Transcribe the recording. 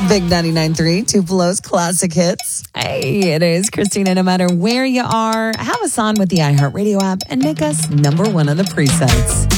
Big 99.3, Tupelo's classic hits. Hey, it is Christina. No matter where you are, have us on with the iHeartRadio app and make us number one on the presets.